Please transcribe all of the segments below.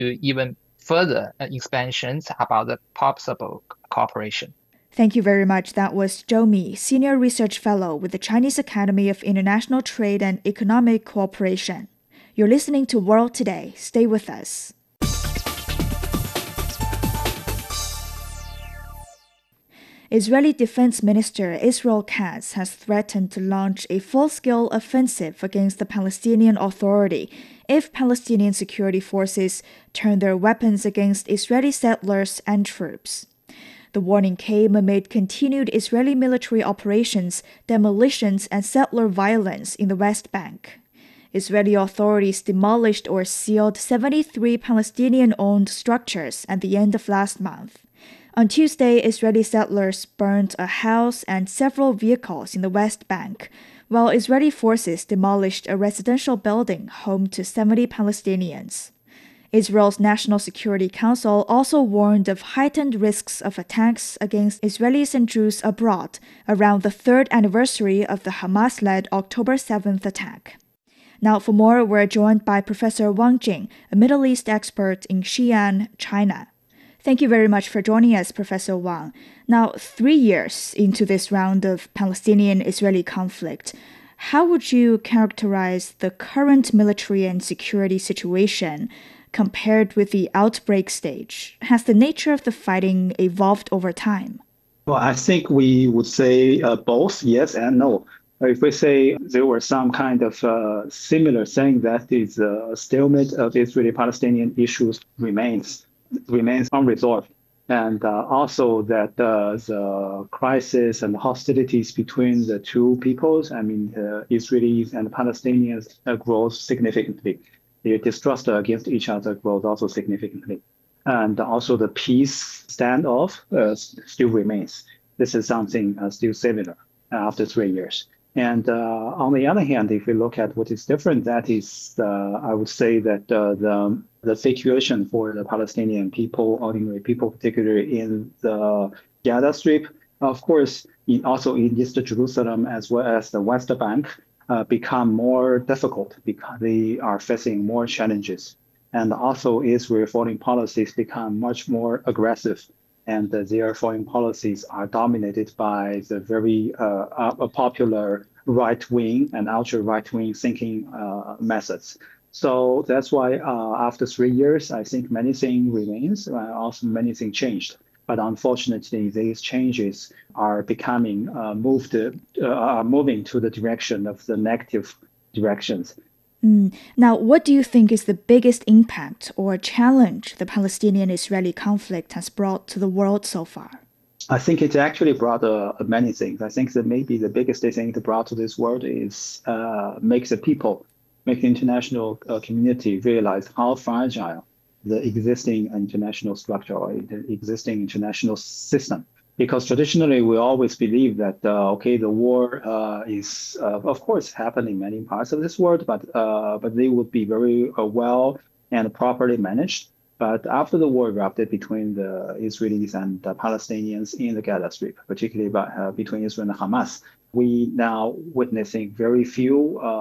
to even further expansions about the possible cooperation. Thank you very much. That was Zhou Mi, Senior Research Fellow with the Chinese Academy of International Trade and Economic Cooperation. You're listening to World Today. Stay with us. Israeli Defense Minister Israel Katz has threatened to launch a full-scale offensive against the Palestinian Authority if Palestinian security forces turn their weapons against Israeli settlers and troops. The warning came amid continued Israeli military operations, demolitions, and settler violence in the West Bank. Israeli authorities demolished or sealed 73 Palestinian-owned structures at the end of last month. On Tuesday, Israeli settlers burned a house and several vehicles in the West Bank, while Israeli forces demolished a residential building home to 70 Palestinians. Israel's National Security Council also warned of heightened risks of attacks against Israelis and Jews abroad around the third anniversary of the Hamas-led October 7th attack. Now, for more, we're joined by Professor Wang Jing, a Middle East expert in Xi'an, China. Thank you very much for joining us, Professor Wang. Now, 3 years into this round of Palestinian-Israeli conflict, how would you characterize the current military and security situation compared with the outbreak stage? Has the nature of the fighting evolved over time? Well, I think we would say both yes and no. If we say there were some kind of similar saying that is stalemate of Israeli-Palestinian issues remains unresolved. And also that the crisis and hostilities between the two peoples, I mean, Israelis and Palestinians, grows significantly. The distrust against each other grows also significantly. And also the peace standoff still remains. This is something still similar after 3 years. And on the other hand, if we look at what is different, that is, I would say that the situation for the Palestinian people, ordinary people, particularly in the Gaza Strip, of course, also in East Jerusalem as well as the West Bank, become more difficult because they are facing more challenges. And also Israel foreign policies become much more aggressive. And their foreign policies are dominated by the very popular right-wing and ultra-right-wing thinking methods. So that's why after 3 years, I think many things remains, also many things changed. But unfortunately, these changes are becoming moving to the direction of the negative directions. Now, what do you think is the biggest impact or challenge the Palestinian-Israeli conflict has brought to the world so far? I think it actually brought many things. I think that maybe the biggest thing it brought to this world is make the international community realize how fragile the existing international structure or the existing international system. Because traditionally, we always believe that, the war is, of course, happening in many parts of this world, but they would be very well and properly managed. But after the war erupted between the Israelis and the Palestinians in the Gaza Strip, particularly between Israel and Hamas, we now witnessing very few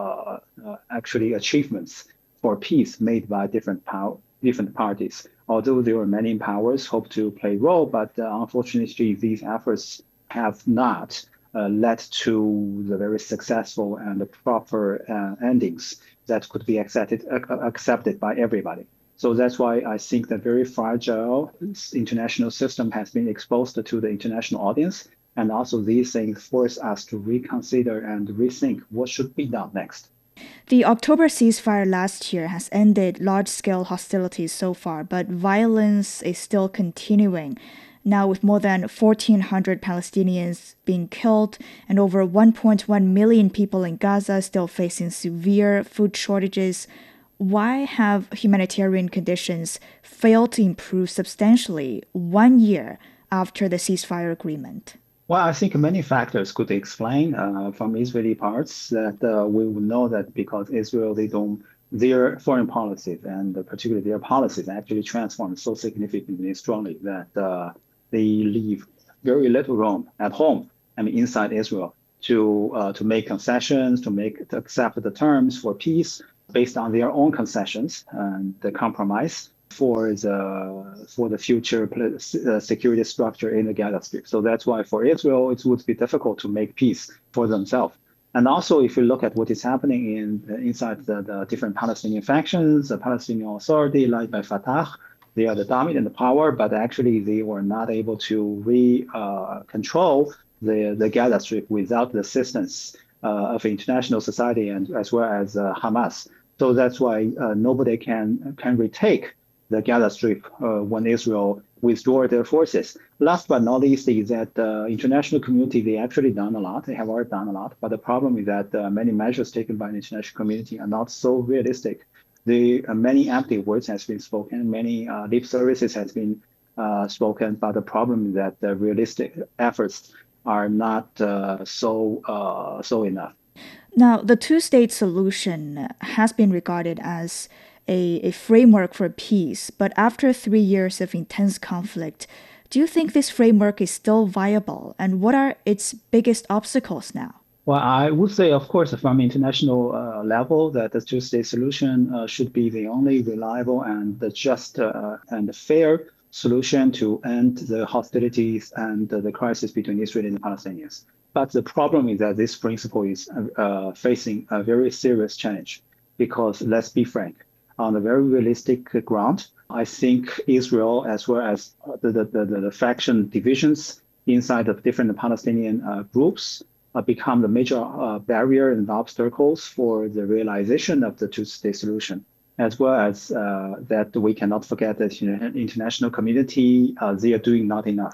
actually achievements for peace made by different parties. Although there were many powers hope to play a role, but unfortunately, these efforts have not led to the very successful and proper endings that could be accepted by everybody. So that's why I think the very fragile international system has been exposed to the international audience. And also these things force us to reconsider and rethink what should be done next. The October ceasefire last year has ended large-scale hostilities so far, but violence is still continuing. Now, with more than 1,400 Palestinians being killed and over 1.1 million people in Gaza still facing severe food shortages, why have humanitarian conditions failed to improve substantially 1 year after the ceasefire agreement? Well, I think many factors could explain from Israeli parts that we would know that because Israel, their foreign policies and particularly their policies actually transformed so significantly strongly that they leave very little room at home, I mean, inside Israel to make concessions, to accept the terms for peace based on their own concessions and the compromise. for the future security structure in the Gaza Strip. So that's why for Israel, it would be difficult to make peace for themselves. And also, if you look at what is happening inside the different Palestinian factions, the Palestinian Authority led by Fatah, they are the dominant power, but actually they were not able to control the Gaza Strip without the assistance of international society and as well as Hamas. So that's why nobody can retake the Gaza Strip when Israel withdraw their forces. Last but not least is that the international community, they actually done a lot. They have already done a lot. But the problem is that many measures taken by the international community are not so realistic. Many empty words has been spoken, many lip services has been spoken, but the problem is that the realistic efforts are not so enough. Now, the two-state solution has been regarded as a framework for peace, but after 3 years of intense conflict, do you think this framework is still viable, and what are its biggest obstacles now? Well, I would say, of course, from international level, that the two-state solution should be the only reliable and the just and fair solution to end the hostilities and the crisis between Israel and the Palestinians. But the problem is that this principle is facing a very serious challenge because, let's be frank, on a very realistic ground, I think Israel, as well as the faction divisions inside of different Palestinian groups, become the major barrier and obstacles for the realization of the two-state solution, as well as that we cannot forget that international community, they are doing not enough.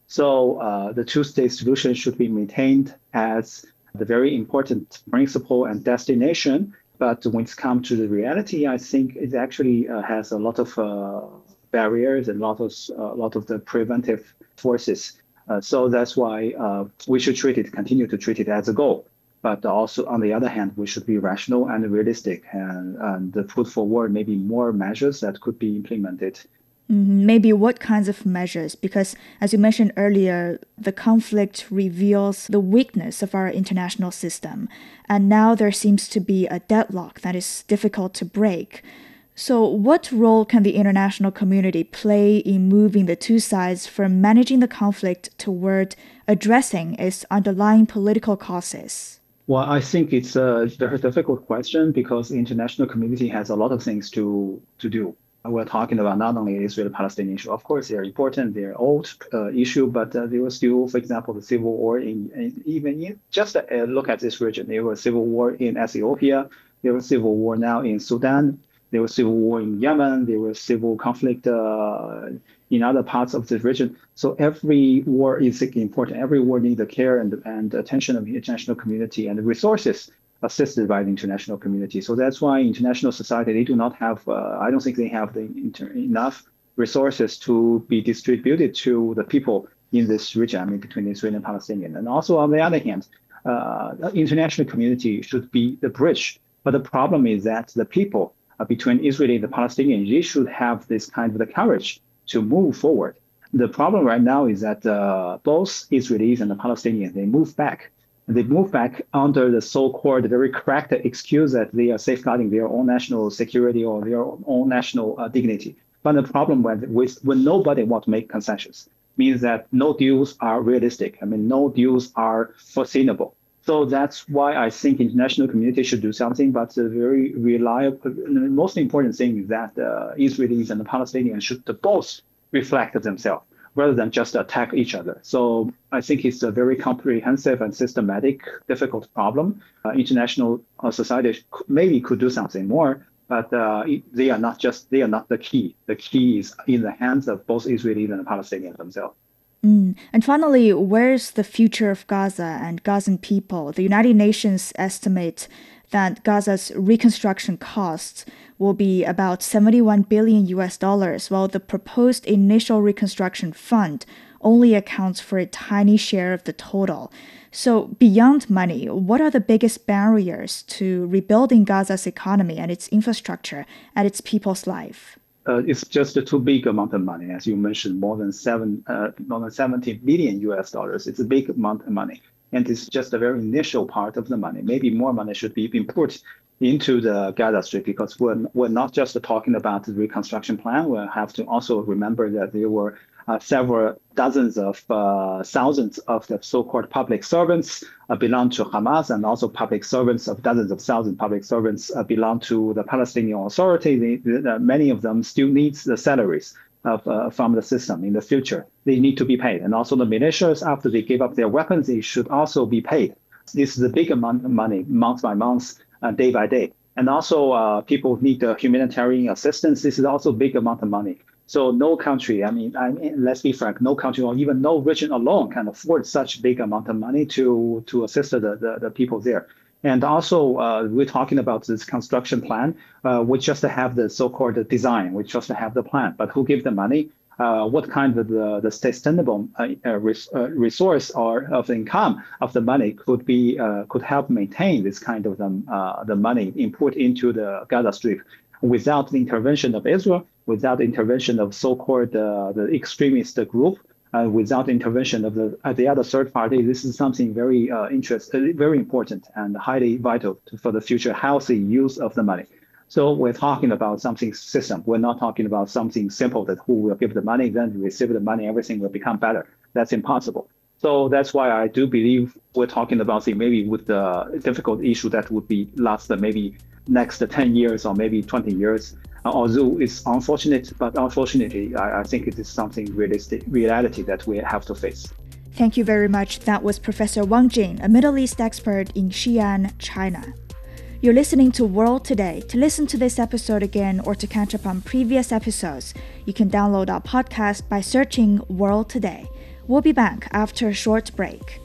So the two-state solution should be maintained as the very important principle and destination. But when it comes to the reality, I think it actually has a lot of barriers and a lot of the preventive forces. So that's why we should continue to treat it as a goal. But also, on the other hand, we should be rational and realistic and put forward maybe more measures that could be implemented. Maybe what kinds of measures? Because as you mentioned earlier, the conflict reveals the weakness of our international system. And now there seems to be a deadlock that is difficult to break. So what role can the international community play in moving the two sides from managing the conflict toward addressing its underlying political causes? Well, I think it's a very difficult question because the international community has a lot of things to do. We're talking about not only the Israeli-Palestinian issue. Of course, they're important, they're old issue, but there was still, for example, the civil war just look at this region. There was civil war in Ethiopia, there was civil war now in Sudan, there was civil war in Yemen, there was civil conflict in other parts of the region. So every war is important. Every war needs the care and attention of the international community and the resources assisted by the international community. So that's why international society, they do not have, I don't think they have enough resources to be distributed to the people in this region, I mean, between Israel and Palestinian. And also, on the other hand, the international community should be the bridge. But the problem is that the people between Israel and the Palestinians, they should have this kind of the courage to move forward. The problem right now is that both Israelis and the Palestinians, they move back. They move back under the so-called very correct excuse that they are safeguarding their own national security or their own national dignity. But the problem when nobody wants to make concessions means that no deals are realistic. I mean, no deals are foreseeable. So that's why I think international community should do something. But the very reliable, the most important thing is that the Israelis and the Palestinians should both reflect themselves, rather than just attack each other. So I think it's a very comprehensive and systematic, difficult problem. International society maybe could do something more, but they are not the key. The key is in the hands of both Israelis and the Palestinians themselves. And finally, where's the future of Gaza and Gazan people? The United Nations estimate that Gaza's reconstruction costs will be about $71 billion, while the proposed initial reconstruction fund only accounts for a tiny share of the total. So beyond money, what are the biggest barriers to rebuilding Gaza's economy and its infrastructure and its people's life? It's just a too big amount of money, as you mentioned, more than $70 billion. It's a big amount of money. And it's just a very initial part of the money. Maybe more money should be put into the Gaza Strip, because we're not just talking about the reconstruction plan. We have to also remember that there were several dozens of thousands of the so-called public servants belong to Hamas, and also public servants of dozens of thousands public servants belong to the Palestinian Authority. Many of them still need the salaries from the system in the future. They need to be paid. And also the militias, after they give up their weapons, they should also be paid. This is a big amount of money, month by month, day by day. And also people need humanitarian assistance. This is also a big amount of money. So no country, I mean, let's be frank, no country or even no region alone can afford such big amount of money to assist the people there. And also, we're talking about this construction plan. We just have the so-called design. We just have the plan. But who gives the money? What kind of the sustainable resource or of income of the money could help maintain this kind of the money input into the Gaza Strip without the intervention of Israel, without the intervention of so-called the extremist group, without intervention of the other third party. This is something very very important and highly vital for the future healthy use of the money. So we're talking about something system. We're not talking about something simple that who will give the money, then receive the money, everything will become better. That's impossible. So that's why I do believe we're talking about maybe with the difficult issue that would be last maybe next 10 years or maybe 20 years. Although it's unfortunate, but unfortunately, I think it is something reality that we have to face. Thank you very much. That was Professor Wang Jing, a Middle East expert in Xi'an, China. You're listening to World Today. To listen to this episode again or to catch up on previous episodes, you can download our podcast by searching World Today. We'll be back after a short break.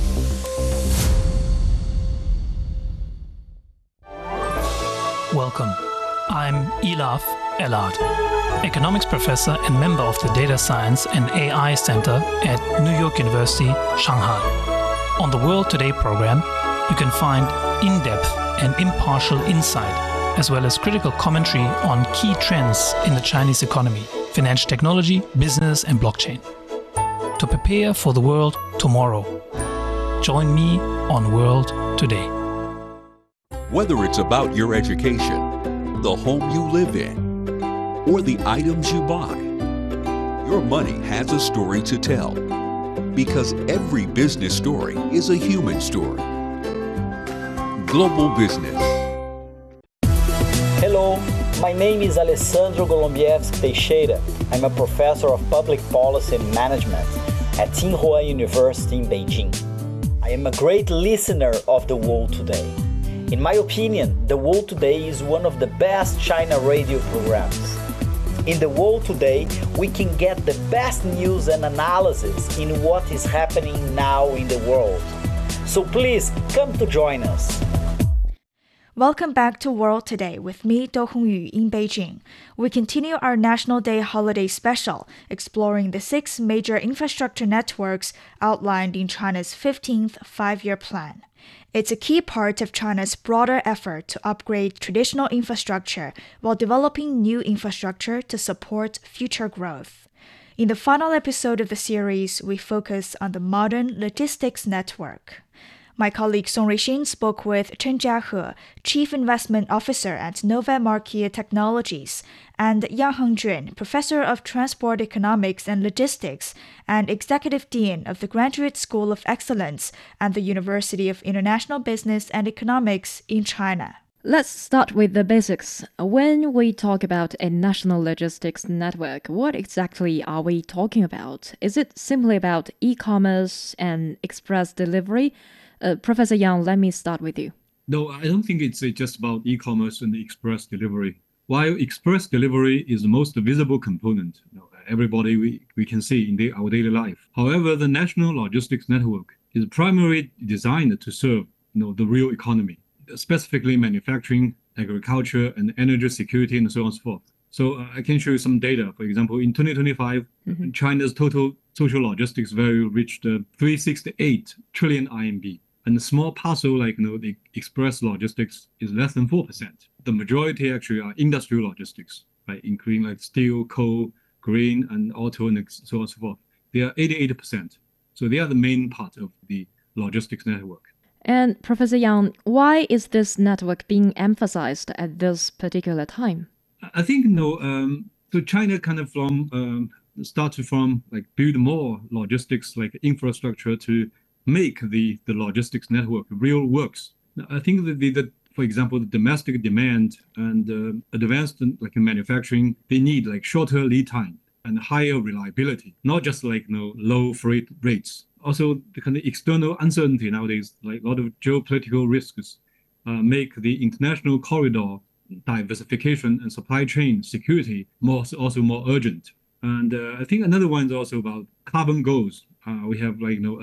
Welcome. I'm Elaf Elad, economics professor and member of the Data Science and AI Center at New York University, Shanghai. On the World Today program, you can find in-depth and impartial insight, as well as critical commentary on key trends in the Chinese economy, financial technology, business, and blockchain. To prepare for the world tomorrow, join me on World Today. Whether it's about your education, the home you live in, or the items you buy, your money has a story to tell. Because every business story is a human story. Global Business. Hello, my name is Alessandro Golombieski Teixeira. I'm a professor of public policy and management at Tsinghua University in Beijing. I am a great listener of The World Today. In my opinion, The World Today is one of the best China radio programs. In The World Today, we can get the best news and analysis in what is happening now in the world. So please come to join us. Welcome back to World Today with me, Do Hongyu, in Beijing. We continue our National Day holiday special, exploring the 6 major infrastructure networks outlined in China's 15th five-year plan. It's a key part of China's broader effort to upgrade traditional infrastructure while developing new infrastructure to support future growth. In the final episode of the series, we focus on the modern logistics network. My colleague Song Ruixin spoke with Chen Jiahe, Chief Investment Officer at Nova Markia Technologies, and Yang Hengjuan, Professor of Transport Economics and Logistics and Executive Dean of the Graduate School of Excellence at the University of International Business and Economics in China. Let's start with the basics. When we talk about a national logistics network, what exactly are we talking about? Is it simply about e-commerce and express delivery? Professor Yang, let me start with you. No, I don't think it's just about e-commerce and express delivery. While express delivery is the most visible component, everybody we can see in our daily life. However, the national logistics network is primarily designed to serve the real economy, specifically manufacturing, agriculture, and energy security, and so on and so forth. So I can show you some data. For example, in 2025, China's total social logistics value reached 368 trillion RMB. And the small parcel like the express logistics is less than 4%. The majority actually are industrial logistics, right, including like steel, coal, grain, and auto, and so on and so forth. They are 88%. So they are the main part of the logistics network. And Professor Yang, why is this network being emphasized at this particular time? I think, so China kind of started from like build more logistics like infrastructure to make the logistics network real works. I think that for example, the domestic demand and advanced like manufacturing, they need like shorter lead time and higher reliability, not just like low freight rates. Also, the kind of external uncertainty nowadays, like a lot of geopolitical risks, make the international corridor diversification and supply chain security also more urgent. And I think another one is also about carbon goals. We have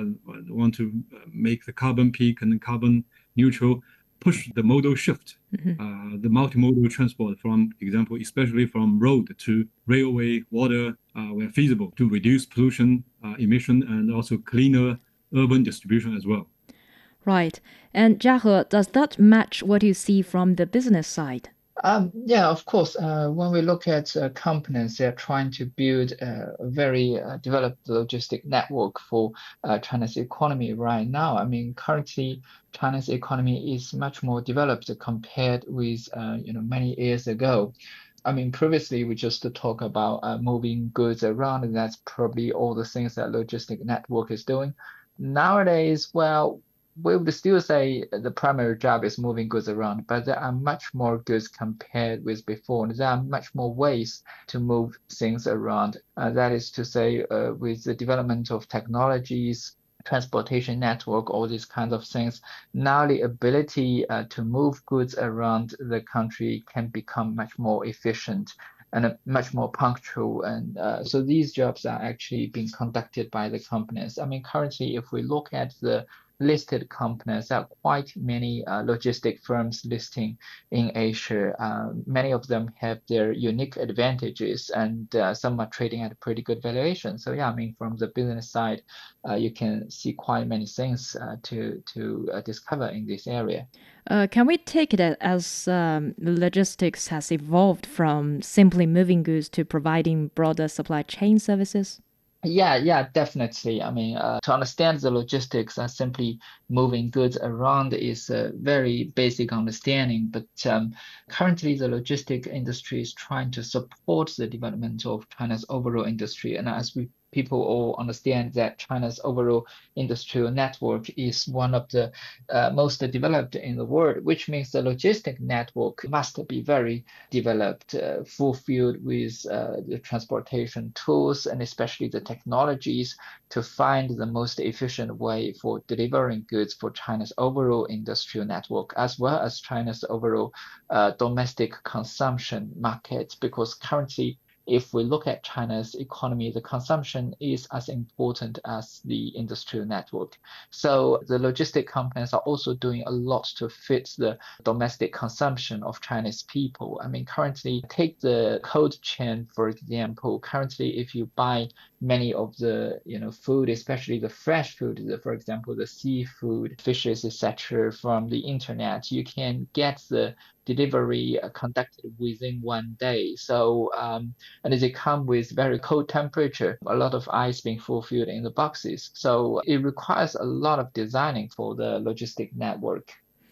want to make the carbon peak and carbon neutral, push the modal shift, the multimodal transport from example, especially from road to railway, water, where feasible, to reduce pollution emission and also cleaner urban distribution as well. Right. And Jiahe, does that match what you see from the business side? Yeah, of course. When we look at companies, they're trying to build a very developed logistic network for China's economy right now. I mean, currently, China's economy is much more developed compared with many years ago. I mean, previously we just talk about moving goods around, and that's probably all the things that logistic network is doing. Nowadays, well, we would still say the primary job is moving goods around, but there are much more goods compared with before. There are much more ways to move things around. That is to say, with the development of technologies, transportation network, all these kinds of things, now the ability to move goods around the country can become much more efficient and much more punctual. And so these jobs are actually being conducted by the companies. I mean, currently, if we look at the listed companies, there are quite many logistic firms listing in Asia. Many of them have their unique advantages, and some are trading at a pretty good valuation. So yeah, I mean, from the business side, you can see quite many things to discover in this area. Can we take it as logistics has evolved from simply moving goods to providing broader supply chain services? Yeah, definitely. I mean, to understand the logistics and simply moving goods around is a very basic understanding. But currently, the logistic industry is trying to support the development of China's overall industry. And as people all understand that China's overall industrial network is one of the most developed in the world, which means the logistic network must be very developed, fulfilled with the transportation tools and especially the technologies to find the most efficient way for delivering goods for China's overall industrial network, as well as China's overall domestic consumption market, because currently, if we look at China's economy, the consumption is as important as the industrial network. So the logistic companies are also doing a lot to fit the domestic consumption of Chinese people. I mean, currently, take the cold chain, for example. Currently, if you buy many of the food, especially the fresh food, for example, the seafood, fishes, etc., from the internet, you can get the delivery conducted within 1 day. So, and they come with very cold temperature, a lot of ice being fulfilled in the boxes. So it requires a lot of designing for the logistic network.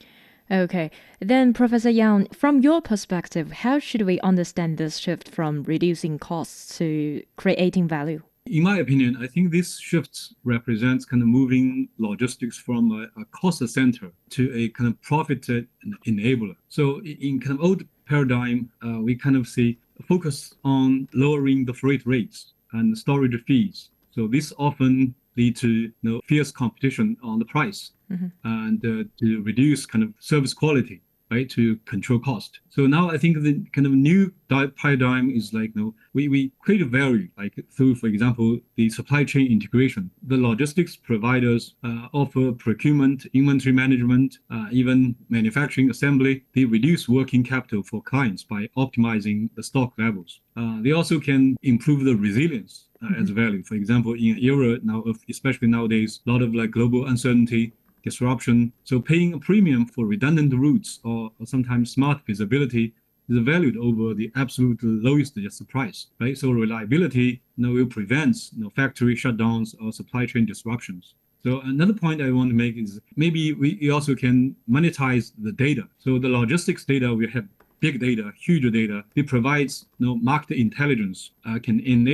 Okay, then Professor Yang, from your perspective, how should we understand this shift from reducing costs to creating value? In my opinion, I think this shift represents kind of moving logistics from a cost center to a kind of profit enabler. So in kind of old paradigm, we kind of see a focus on lowering the freight rates and storage fees. So this often lead to fierce competition on the price and to reduce kind of service quality, right, to control cost. So now I think the kind of new paradigm is like, we create value, like through, for example, the supply chain integration. The logistics providers offer procurement, inventory management, even manufacturing assembly. They reduce working capital for clients by optimizing the stock levels. They also can improve the resilience as value. For example, in an era now of, especially nowadays, a lot of like global uncertainty, disruption. So paying a premium for redundant routes or sometimes smart visibility is valued over the absolute lowest just price, right? So reliability will prevent factory shutdowns or supply chain disruptions. So another point I want to make is maybe we also can monetize the data. So the logistics data, we have big data, huge data. It provides market intelligence, can enable